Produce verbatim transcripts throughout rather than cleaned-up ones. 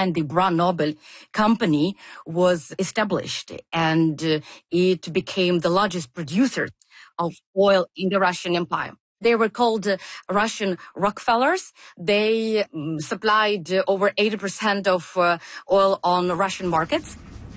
twenty-nine, the Bra Nobel company was established, and uh, it became the largest producer of oil in the Russian Empire. They were called uh, Russian Rockefellers. They um, supplied uh, over eighty percent of uh, oil on Russian markets.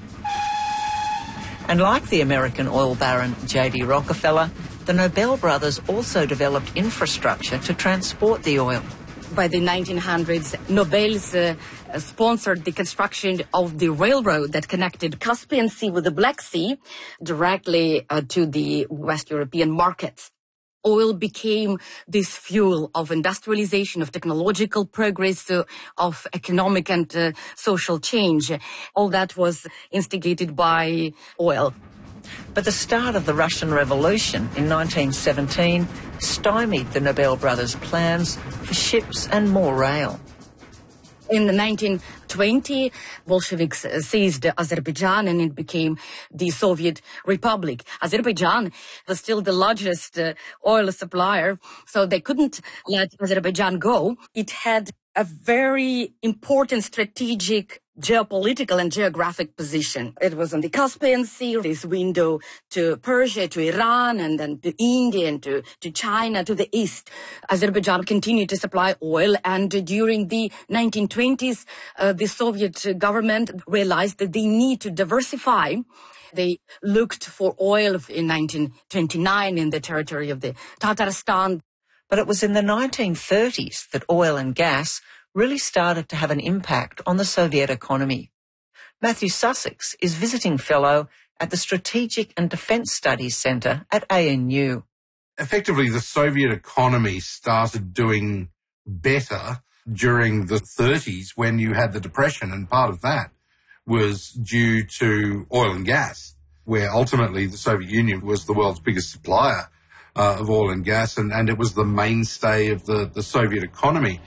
And like the American oil baron J D Rockefeller, the Nobel brothers also developed infrastructure to transport the oil. By the nineteen hundreds, Nobels uh, sponsored the construction of the railroad that connected Caspian Sea with the Black Sea directly uh, to the West European markets. Oil became this fuel of industrialization, of technological progress, uh, of economic and uh, social change. All that was instigated by oil. But the start of the Russian Revolution in nineteen seventeen stymied the Nobel brothers' plans for ships and more rail. In nineteen twenty, Bolsheviks seized Azerbaijan and it became the Soviet Republic. Azerbaijan was still the largest uh, oil supplier, so they couldn't let Azerbaijan go. It had a very important strategic geopolitical and geographic position. It was on the Caspian Sea, this window to Persia, to Iran, and then to India, and to, to China, to the east. Azerbaijan continued to supply oil, and during the nineteen twenties, uh, the Soviet government realized that they need to diversify. They looked for oil in nineteen twenty-nine in the territory of the Tatarstan. But it was in the nineteen thirties that oil and gas really started to have an impact on the Soviet economy. Matthew Sussex is visiting fellow at the Strategic and Defence Studies Centre at A N U. Effectively, the Soviet economy started doing better during the thirties when you had the Depression, and part of that was due to oil and gas, where ultimately the Soviet Union was the world's biggest supplier uh, of oil and gas, and, and it was the mainstay of the, the Soviet economy.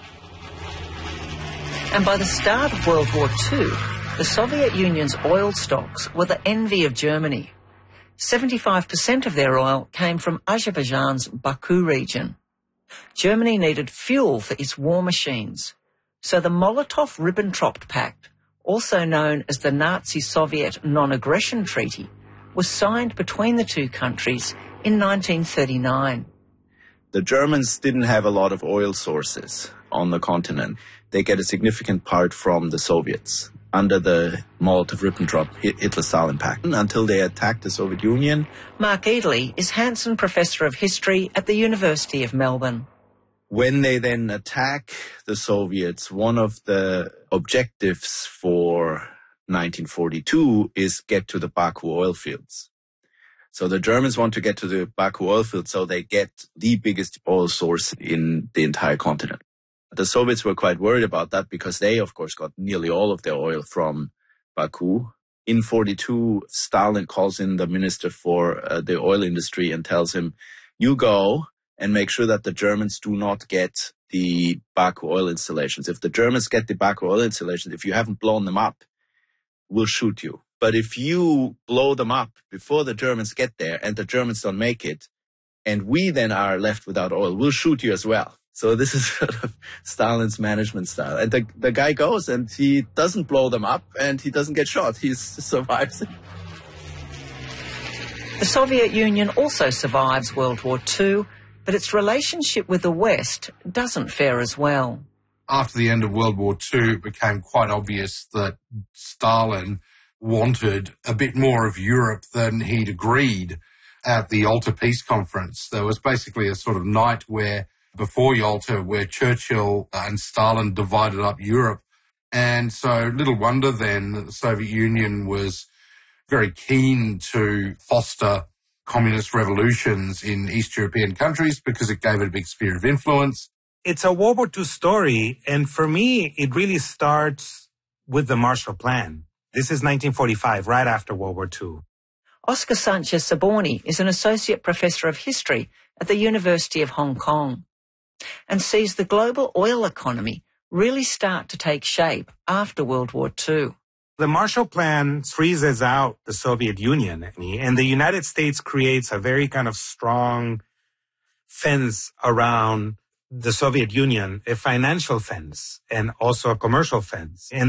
And by the start of World War Two, the Soviet Union's oil stocks were the envy of Germany. seventy-five percent of their oil came from Azerbaijan's Baku region. Germany needed fuel for its war machines, so the Molotov-Ribbentrop Pact, also known as the Nazi-Soviet Non-Aggression Treaty, was signed between the two countries in nineteen thirty-nine. The Germans didn't have a lot of oil sources on the continent. They get a significant part from the Soviets under the Molotov-Ribbentrop Hitler-Stalin Pact until they attacked the Soviet Union. Mark Eadley is Hanson Professor of History at the University of Melbourne. When they then attack the Soviets, one of the objectives for nineteen forty-two is get to the Baku oil fields. So the Germans want to get to the Baku oil fields so they get the biggest oil source in the entire continent. The Soviets were quite worried about that because they, of course, got nearly all of their oil from Baku. In forty-two, Stalin calls in the minister for uh, the oil industry and tells him, you go and make sure that the Germans do not get the Baku oil installations. If the Germans get the Baku oil installations, if you haven't blown them up, we'll shoot you. But if you blow them up before the Germans get there and the Germans don't make it, and we then are left without oil, we'll shoot you as well. So this is sort of Stalin's management style. And the, the guy goes and he doesn't blow them up and he doesn't get shot. He survives. The Soviet Union also survives World War Two, but its relationship with the West doesn't fare as well. After the end of World War Two, it became quite obvious that Stalin wanted a bit more of Europe than he'd agreed at the Yalta Peace Conference. There was basically a sort of night where before Yalta, where Churchill and Stalin divided up Europe. And so little wonder then that the Soviet Union was very keen to foster communist revolutions in East European countries because it gave it a big sphere of influence. It's a World War Two story, and for me, it really starts with the Marshall Plan. This is nineteen forty-five, right after World War Two. Oscar Sanchez-Saborni is an associate professor of history at the University of Hong Kong and sees the global oil economy really start to take shape after World War Two. The Marshall Plan freezes out the Soviet Union, and the United States creates a very kind of strong fence around the Soviet Union, a financial fence and also a commercial fence. And